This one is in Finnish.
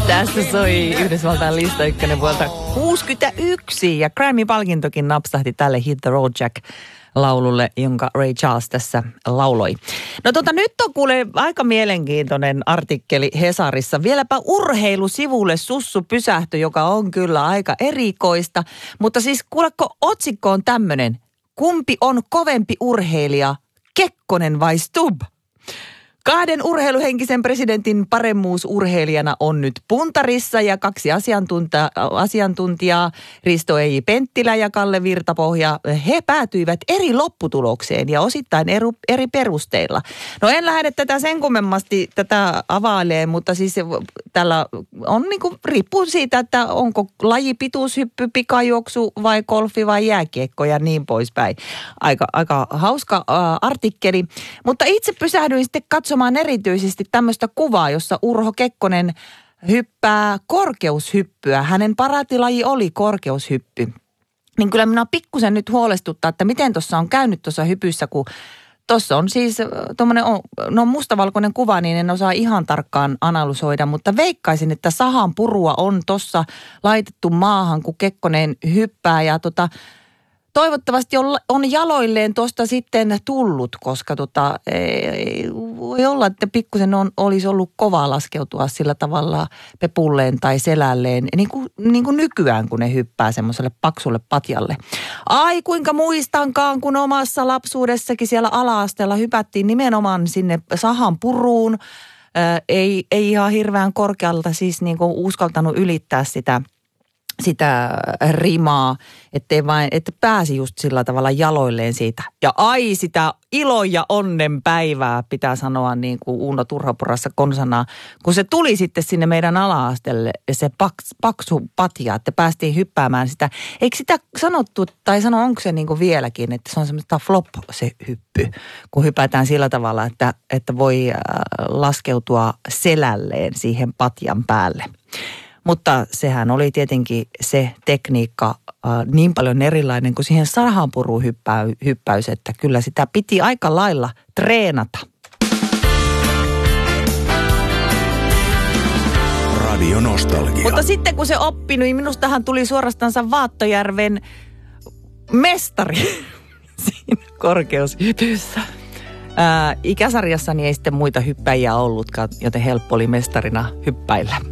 Tässä soi Yhdysvaltain lista ykkönen vuolta 1961 ja Grammy-palkintokin napsahti tälle Hit the Road Jack -laululle, jonka Ray Charles tässä lauloi. No nyt on kuule aika mielenkiintoinen artikkeli Hesarissa. Vieläpä urheilusivulle sussu pysähtyi, joka on kyllä aika erikoista. Mutta siis kuuleko, otsikko on tämmöinen: kumpi on kovempi urheilija, Kekkonen vai Stubb? Kahden urheiluhenkisen presidentin paremmuusurheilijana on nyt puntarissa ja kaksi asiantuntijaa, Risto E.J. Penttilä ja Kalle Virtapohja, he päätyivät eri lopputulokseen ja osittain eri perusteilla. No en lähde tätä sen kummemmasti tätä availemaan, mutta siis tällä on riippuu siitä, että onko laji pituushyppy, pikajuoksu vai golfi vai jääkiekko ja niin poispäin. Aika hauska artikkeli, mutta itse pysähdyin sitten katsomaan erityisesti tämmöistä kuvaa, jossa Urho Kekkonen hyppää korkeushyppyä. Hänen paraatilaji oli korkeushyppy. Niin kyllä minä pikkusen nyt huolestuttaa, että miten tuossa on käynyt tuossa hypyssä, kun tuossa on siis tuommoinen, mustavalkoinen kuva, niin en osaa ihan tarkkaan analysoida, mutta veikkaisin, että sahan purua on tuossa laitettu maahan, kun Kekkonen hyppää ja toivottavasti on jaloilleen tuosta sitten tullut, koska voi olla, että pikkusen olisi ollut kovaa laskeutua sillä tavalla pepulleen tai selälleen, niin kuin nykyään, kun ne hyppää semmoiselle paksulle patjalle. Ai kuinka muistankaan, kun omassa lapsuudessakin siellä ala-asteella hypättiin nimenomaan sinne sahan puruun. Ei ihan hirveän korkealta siis niin kuin uskaltanut ylittää sitä rimaa, että pääsi just sillä tavalla jaloilleen siitä. Ja sitä ilon ja onnen päivää pitää sanoa niin kuin Uuno Turhapurassa konsana, kun se tuli sitten sinne meidän ala-asteelle se paksu patja, että päästiin hyppäämään sitä. Eikö sitä sanottu, tai onko se niin kuin vieläkin, että se on semmoista flop se hyppy, kun hypätään sillä tavalla, että voi laskeutua selälleen siihen patjan päälle. Mutta sehän oli tietenkin se tekniikka niin paljon erilainen kuin siihen sahanpuruun hyppäys, että kyllä sitä piti aika lailla treenata. Radio Nostalgia. Mutta sitten kun se oppi, niin minustahan tuli suorastansa Vaattojärven mestari siinä korkeushypyssä. Ikäsarjassani ei sitten muita hyppäjiä ollutkaan, joten helppo oli mestarina hyppäillä.